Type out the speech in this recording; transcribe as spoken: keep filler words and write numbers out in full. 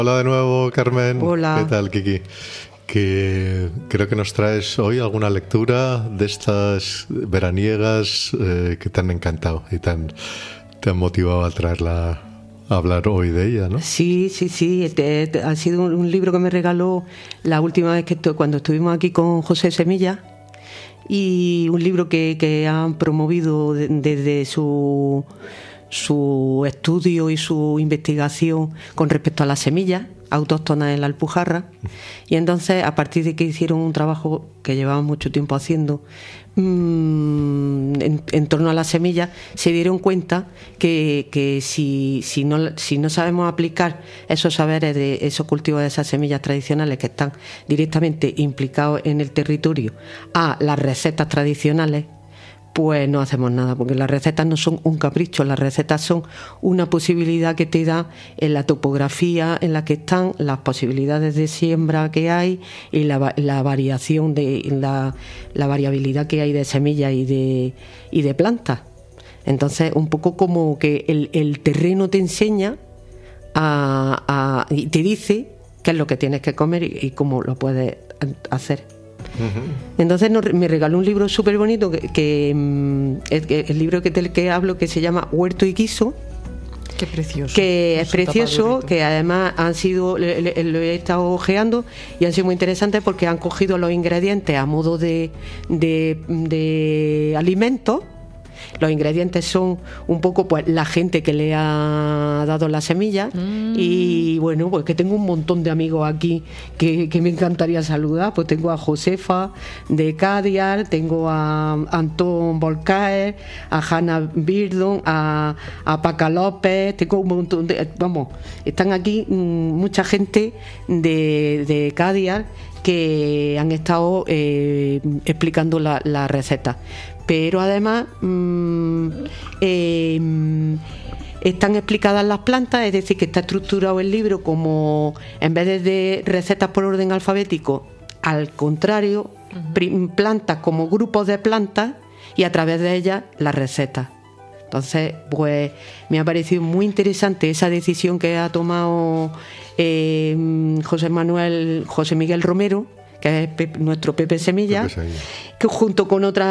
Hola de nuevo, Carmen. Hola. ¿Qué tal, Kiki? Que creo que nos traes hoy alguna lectura de estas veraniegas eh, que te han encantado y te han, te han motivado a traerla a hablar hoy de ella, ¿no? Sí, sí, sí. Este, este, ha sido un, un libro que me regaló la última vez que estu- cuando estuvimos aquí con José Semilla, y un libro que, que han promovido de- desde su, su estudio y su investigación con respecto a las semillas autóctonas en la Alpujarra. Y entonces, a partir de que hicieron un trabajo que llevaban mucho tiempo haciendo mmm, en, en torno a las semillas, se dieron cuenta que, que si, si, no, si no sabemos aplicar esos saberes de esos cultivos de esas semillas tradicionales que están directamente implicados en el territorio a las recetas tradicionales, pues no hacemos nada, porque las recetas no son un capricho, las recetas son una posibilidad que te da en la topografía en la que están, las posibilidades de siembra que hay y la, la variación de la, la variabilidad que hay de semillas y de, y de plantas. Entonces, un poco como que el, el terreno te enseña a, a, y te dice qué es lo que tienes que comer y, y cómo lo puedes hacer. Uh-huh. Entonces nos, me regaló un libro súper bonito que, que, que el libro que del que hablo, que se llama Huerto y Guiso. Qué precioso. Que es precioso, que además han sido, lo he estado ojeando y han sido muy interesantes porque han cogido los ingredientes a modo de, de, de alimentos. Los ingredientes son un poco pues la gente que le ha dado la semilla. Mm. Y bueno, pues que tengo un montón de amigos aquí que, que me encantaría saludar. Pues tengo a Josefa de Cadiar, tengo a Antón Volcaer, a Hanna Birdon, a, a Paca López, tengo un montón de, vamos, están aquí mmm, mucha gente de, de Cadiar que han estado eh, explicando la, la receta. Pero además mmm, eh, están explicadas las plantas, es decir, que está estructurado el libro como, en vez de, de recetas por orden alfabético, al contrario, uh-huh. plantas como grupos de plantas y a través de ellas las recetas. Entonces, pues me ha parecido muy interesante esa decisión que ha tomado eh, José Manuel, José Miguel Romero, que es Pepe, nuestro Pepe Semilla, Pepe Semilla, que junto con otras